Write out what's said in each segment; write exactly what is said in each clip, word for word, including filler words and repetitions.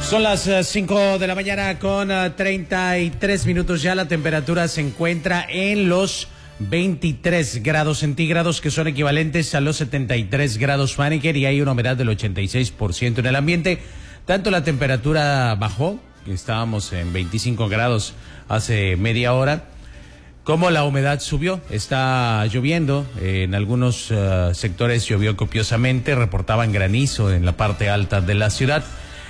Son las cinco de la mañana con uh, treinta y tres minutos ya. La temperatura se encuentra en los veintitrés grados centígrados, que son equivalentes a los setenta y tres grados Fahrenheit, y hay una humedad del ochenta y seis por ciento en el ambiente. Tanto la temperatura bajó, que estábamos en veinticinco grados hace media hora, como la humedad subió. Está lloviendo, en algunos uh, sectores llovió copiosamente, reportaban granizo en la parte alta de la ciudad.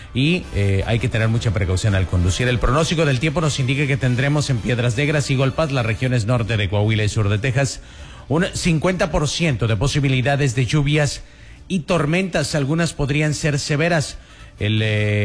Y eh, hay que tener mucha precaución al conducir. El pronóstico del tiempo nos indica que tendremos en Piedras Negras y Golpaz, las regiones norte de Coahuila y sur de Texas, un cincuenta por ciento de posibilidades de lluvias y tormentas. Algunas podrían ser severas. El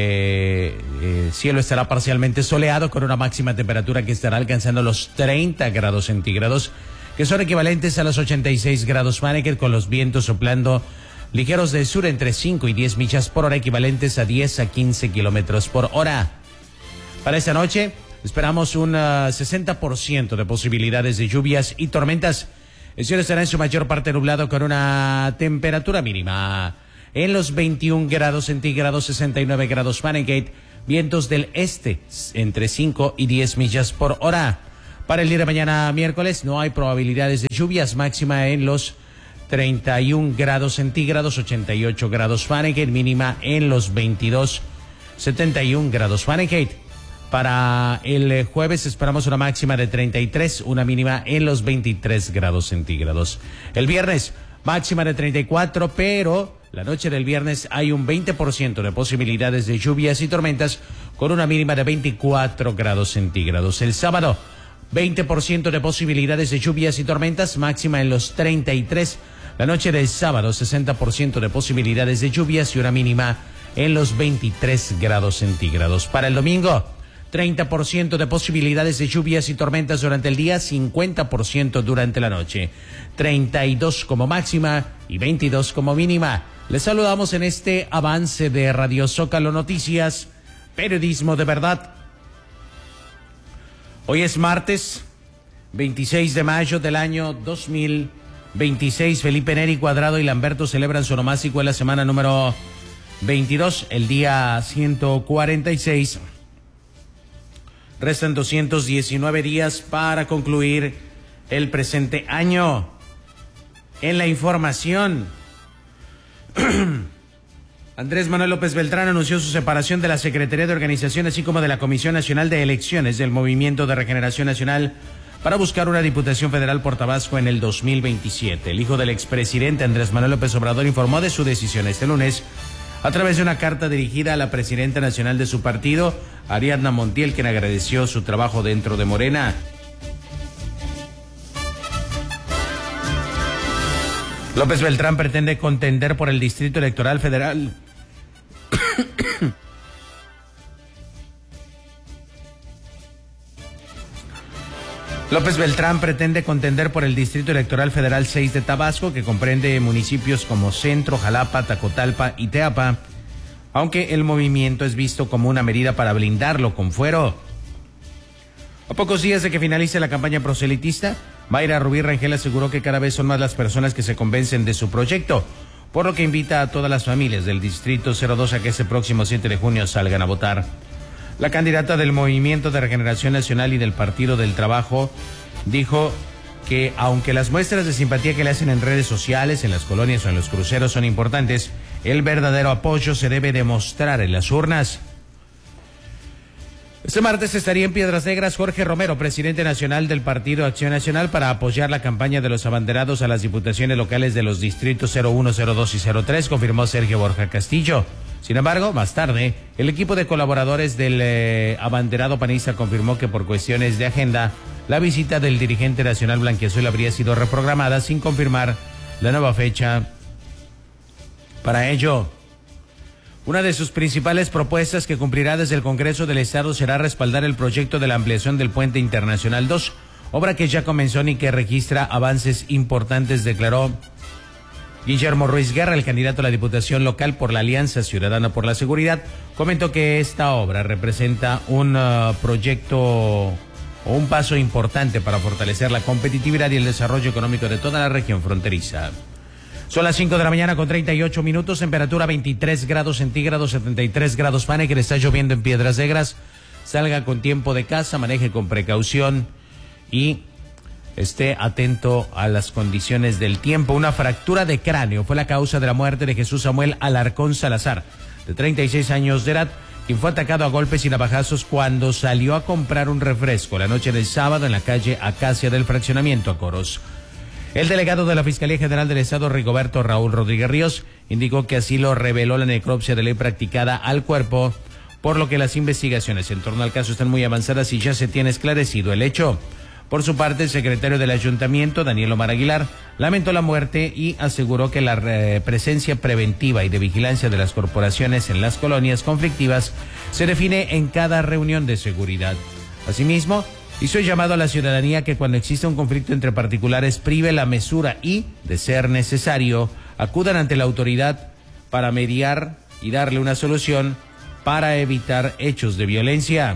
eh, eh, cielo estará parcialmente soleado con una máxima temperatura que estará alcanzando los treinta grados centígrados, que son equivalentes a los ochenta y seis grados Fahrenheit, con los vientos soplando ligeros del sur entre cinco y diez millas por hora, equivalentes a diez a quince kilómetros por hora. Para esta noche esperamos un uh, sesenta por ciento de posibilidades de lluvias y tormentas. El cielo estará en su mayor parte nublado con una temperatura mínima en los veintiún grados centígrados, sesenta y nueve grados Fahrenheit, vientos del este entre cinco y diez millas por hora. Para el día de mañana miércoles no hay probabilidades de lluvias, máxima en los treinta y un grados centígrados, ochenta y ocho grados Fahrenheit, mínima en los veintidós, setenta y un grados Fahrenheit. Para el jueves esperamos una máxima de treinta y tres, una mínima en los veintitrés grados centígrados. El viernes, máxima de treinta y cuatro, pero la noche del viernes hay un veinte por ciento de posibilidades de lluvias y tormentas con una mínima de veinticuatro grados centígrados. El sábado, veinte por ciento de posibilidades de lluvias y tormentas, máxima en los treinta y tres. La noche del sábado, sesenta por ciento de posibilidades de lluvias y una mínima en los veintitrés grados centígrados. Para el domingo, treinta por ciento de posibilidades de lluvias y tormentas durante el día, cincuenta por ciento durante la noche. treinta y dos como máxima y veintidós como mínima. Les saludamos en este avance de Radio Zócalo Noticias, periodismo de verdad. Hoy es martes, veintiséis de mayo del año dos mil veintiséis. Felipe Neri, Cuadrado y Lamberto celebran su onomástico en la semana número veintidós, el día ciento cuarenta y seis. Restan doscientos diecinueve días para concluir el presente año. En la información, Andrés Manuel López Beltrán anunció su separación de la Secretaría de Organización, así como de la Comisión Nacional de Elecciones del Movimiento de Regeneración Nacional, para buscar una diputación federal por Tabasco en el dos mil veintisiete. El hijo del expresidente Andrés Manuel López Obrador informó de su decisión este lunes a través de una carta dirigida a la presidenta nacional de su partido, Ariadna Montiel, quien agradeció su trabajo dentro de Morena. López Beltrán pretende contender por el Distrito Electoral Federal. López Beltrán pretende contender por el Distrito Electoral Federal seis de Tabasco, que comprende municipios como Centro, Jalapa, Tacotalpa y Teapa, aunque el movimiento es visto como una medida para blindarlo con fuero. A pocos días de que finalice la campaña proselitista, Mayra Rubí Rangel aseguró que cada vez son más las personas que se convencen de su proyecto, por lo que invita a todas las familias del Distrito cero dos a que este próximo siete de junio salgan a votar. La candidata del Movimiento de Regeneración Nacional y del Partido del Trabajo dijo que aunque las muestras de simpatía que le hacen en redes sociales, en las colonias o en los cruceros son importantes, el verdadero apoyo se debe demostrar en las urnas. Este martes estaría en Piedras Negras Jorge Romero, presidente nacional del Partido Acción Nacional, para apoyar la campaña de los abanderados a las diputaciones locales de los distritos cero uno, cero dos y cero tres, confirmó Sergio Borja Castillo. Sin embargo, más tarde, el equipo de colaboradores del eh, abanderado panista confirmó que por cuestiones de agenda, la visita del dirigente nacional blanquiazul habría sido reprogramada sin confirmar la nueva fecha para ello. Una de sus principales propuestas que cumplirá desde el Congreso del Estado será respaldar el proyecto de la ampliación del Puente Internacional dos, obra que ya comenzó y que registra avances importantes, declaró Guillermo Ruiz Guerra, el candidato a la Diputación Local por la Alianza Ciudadana por la Seguridad. Comentó que esta obra representa un uh, proyecto o un paso importante para fortalecer la competitividad y el desarrollo económico de toda la región fronteriza. Son las cinco de la mañana con treinta y ocho minutos, temperatura veintitrés grados centígrados, setenta y tres grados Fahrenheit, que le está lloviendo en Piedras Negras. Salga con tiempo de casa, maneje con precaución y esté atento a las condiciones del tiempo. Una fractura de cráneo fue la causa de la muerte de Jesús Samuel Alarcón Salazar, de treinta y seis años de edad, quien fue atacado a golpes y navajazos cuando salió a comprar un refresco la noche del sábado en la calle Acacia del fraccionamiento Acoros. El delegado de la Fiscalía General del Estado, Rigoberto Raúl Rodríguez Ríos, indicó que así lo reveló la necropsia de ley practicada al cuerpo, por lo que las investigaciones en torno al caso están muy avanzadas y ya se tiene esclarecido el hecho. Por su parte, el secretario del Ayuntamiento, Daniel Omar Aguilar, lamentó la muerte y aseguró que la eh, presencia preventiva y de vigilancia de las corporaciones en las colonias conflictivas se define en cada reunión de seguridad. Asimismo, hizo el llamado a la ciudadanía que cuando exista un conflicto entre particulares prive la mesura y, de ser necesario, acudan ante la autoridad para mediar y darle una solución para evitar hechos de violencia.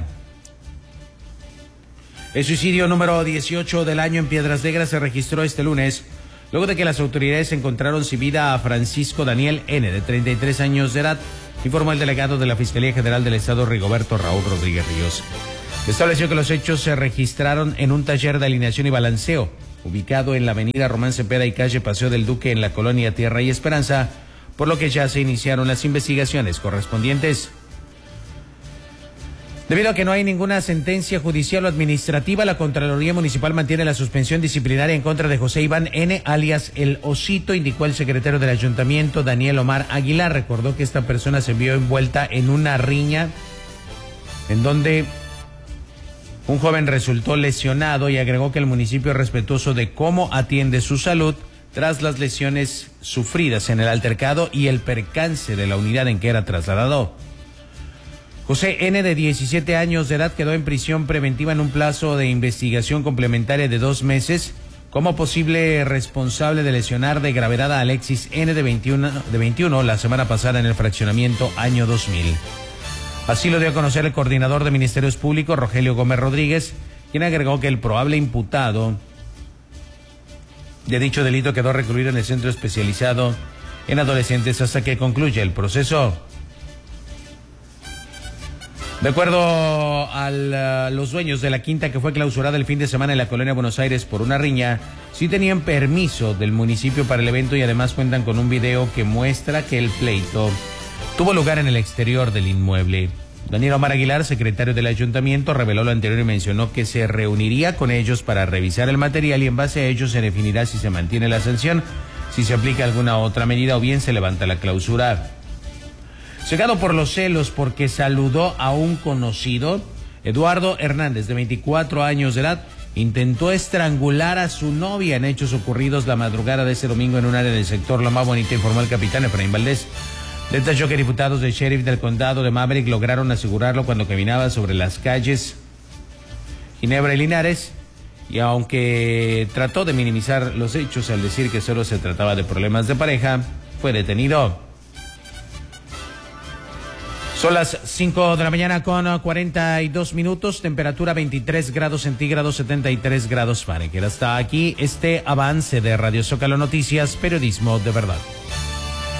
El suicidio número dieciocho del año en Piedras Negras se registró este lunes, luego de que las autoridades encontraron sin vida a Francisco Daniel N., de treinta y tres años de edad, informó el delegado de la Fiscalía General del Estado, Rigoberto Raúl Rodríguez Ríos. Estableció que los hechos se registraron en un taller de alineación y balanceo, ubicado en la avenida Román Cepeda y calle Paseo del Duque en la colonia Tierra y Esperanza, por lo que ya se iniciaron las investigaciones correspondientes. Debido a que no hay ninguna sentencia judicial o administrativa, la Contraloría Municipal mantiene la suspensión disciplinaria en contra de José Iván N., alias El Osito, indicó el secretario del Ayuntamiento, Daniel Omar Aguilar. Recordó que esta persona se vio envuelta en una riña en donde un joven resultó lesionado y agregó que el municipio es respetuoso de cómo atiende su salud tras las lesiones sufridas en el altercado y el percance de la unidad en que era trasladado. José N., de diecisiete años de edad, quedó en prisión preventiva en un plazo de investigación complementaria de dos meses como posible responsable de lesionar de gravedad a Alexis N., de veintiuno, de veintiuno la semana pasada en el fraccionamiento año dos mil. Así lo dio a conocer el coordinador de Ministerios Públicos, Rogelio Gómez Rodríguez, quien agregó que el probable imputado de dicho delito quedó recluido en el centro especializado en adolescentes hasta que concluya el proceso. De acuerdo a los dueños de la quinta que fue clausurada el fin de semana en la colonia Buenos Aires por una riña, sí tenían permiso del municipio para el evento y además cuentan con un video que muestra que el pleito tuvo lugar en el exterior del inmueble. Daniel Omar Aguilar, secretario del Ayuntamiento, reveló lo anterior y mencionó que se reuniría con ellos para revisar el material y en base a ello se definirá si se mantiene la sanción, si se aplica alguna otra medida o bien se levanta la clausura. Cegado por los celos porque saludó a un conocido, Eduardo Hernández, de veinticuatro años de edad, intentó estrangular a su novia en hechos ocurridos la madrugada de ese domingo en un área del sector Loma Bonita, informó el capitán Efraín Valdés. Detalló que diputados del sheriff del condado de Maverick lograron asegurarlo cuando caminaba sobre las calles Ginebra y Linares, y aunque trató de minimizar los hechos al decir que solo se trataba de problemas de pareja, fue detenido. Son las cinco de la mañana con cuarenta y dos minutos, temperatura veintitrés grados centígrados, setenta y tres grados Fahrenheit. Hasta aquí este avance de Radio Zócalo Noticias, periodismo de verdad.